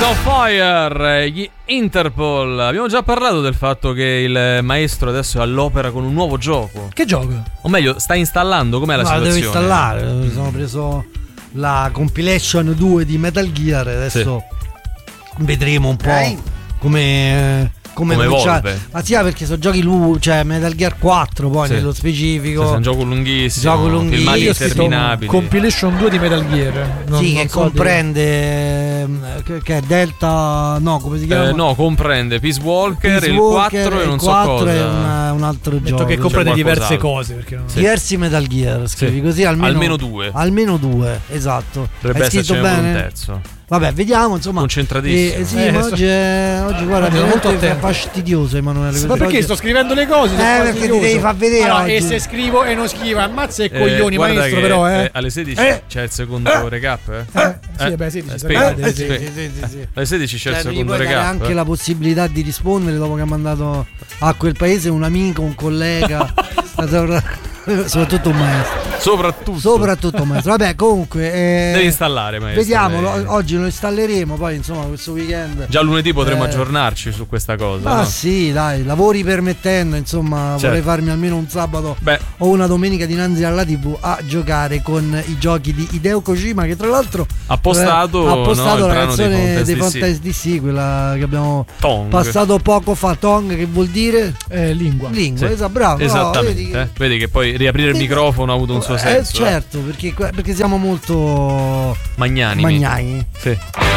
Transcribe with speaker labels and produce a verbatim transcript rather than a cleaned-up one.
Speaker 1: on Fire, gli Interpol. Abbiamo già parlato del fatto che il maestro adesso è all'opera con un nuovo gioco.
Speaker 2: Che gioco?
Speaker 1: O meglio, sta installando, com'è la
Speaker 3: no,
Speaker 1: situazione?
Speaker 3: Devo installare, mi sono preso la compilation due di Metal Gear, adesso sì. vedremo un po'
Speaker 1: okay.
Speaker 3: come... Come,
Speaker 1: come evolve.
Speaker 3: Ma sì, perché sono giochi lu- cioè Metal Gear quattro poi sì. nello specifico.
Speaker 1: Sì, è un gioco lunghissimo,
Speaker 3: gioco lunghissimo,
Speaker 1: filmati interminabili.
Speaker 2: Compilation due di Metal Gear.
Speaker 3: Non, sì, non che so comprende che, che è Delta, no, come si chiama?
Speaker 1: Eh, no, comprende Peace Walker,
Speaker 3: Peace
Speaker 1: il
Speaker 3: Walker,
Speaker 1: quattro e non so
Speaker 3: cosa.
Speaker 1: cosa.
Speaker 3: È una, un altro
Speaker 2: Detto
Speaker 3: gioco.
Speaker 2: che comprende diverse
Speaker 1: altro.
Speaker 2: cose, perché non...
Speaker 3: sì. Diversi Metal Gear, scrivi sì. così almeno
Speaker 1: almeno due.
Speaker 3: Almeno due, esatto.
Speaker 1: Dovrebbe
Speaker 3: Hai scritto bene?
Speaker 1: Un terzo.
Speaker 3: Vabbè, vediamo, insomma.
Speaker 1: Concentratissimo.
Speaker 3: Eh, sì, eh, ma oggi, è, oggi guarda, è molto fastidioso, Emanuele.
Speaker 2: Ma perché
Speaker 3: oggi...
Speaker 2: sto scrivendo le cose?
Speaker 3: Eh, perché ti devi far vedere.
Speaker 2: Allora,
Speaker 3: oggi.
Speaker 2: e se scrivo e non scrivo, ammazza i
Speaker 1: eh,
Speaker 2: coglioni, maestro, però, eh.
Speaker 1: eh. Alle sedici
Speaker 2: eh.
Speaker 1: c'è il secondo eh. recap, eh?
Speaker 2: eh. Sì, vabbè, sedici.
Speaker 1: Eh, spiega,
Speaker 3: eh,
Speaker 1: sì,
Speaker 3: sì, sì, sì, sì.
Speaker 1: Alle sedici c'è
Speaker 3: cioè,
Speaker 1: il secondo
Speaker 3: gli puoi
Speaker 1: recap.
Speaker 3: dare anche
Speaker 1: eh?
Speaker 3: la possibilità di rispondere dopo che ha mandato a quel paese un amico, un collega. Soprattutto un maestro.
Speaker 1: Soprattutto.
Speaker 3: Soprattutto un maestro. Vabbè, comunque. Eh,
Speaker 1: Devi installare, maestro.
Speaker 3: Vediamo,
Speaker 1: lei.
Speaker 3: oggi lo installeremo. Poi, insomma, questo weekend.
Speaker 1: Già lunedì potremo
Speaker 3: eh,
Speaker 1: aggiornarci su questa cosa.
Speaker 3: Ah,
Speaker 1: no?
Speaker 3: sì, dai, lavori permettendo. Insomma, certo. vorrei farmi almeno un sabato
Speaker 1: Beh.
Speaker 3: o una domenica dinanzi alla tivù a giocare con i giochi di Hideo Kojima, che tra l'altro
Speaker 1: ha postato,
Speaker 3: ha postato
Speaker 1: no,
Speaker 3: la canzone dei
Speaker 1: Fantasy
Speaker 3: D C, quella che abbiamo
Speaker 1: Tong.
Speaker 3: passato poco fa. Tong, che vuol dire?
Speaker 2: Eh, lingua.
Speaker 3: Lingua,
Speaker 1: sì.
Speaker 3: esatto, bravo.
Speaker 1: Esattamente.
Speaker 3: No, vedi, che...
Speaker 1: vedi che poi riaprire il microfono ha avuto un suo senso.
Speaker 3: Eh, certo, perché, perché siamo molto
Speaker 1: magnanimi.
Speaker 3: magnani.
Speaker 1: Sì.